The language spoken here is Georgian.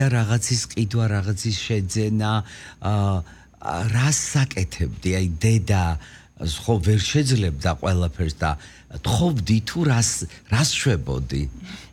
რაღაცის ყიდვა, რაღაცის შეძენა, რას საკეთებდი? აი დედა ხო ვერ შეძლებდა ყველაფერს და თხოვდი თუ რას შვებოდი?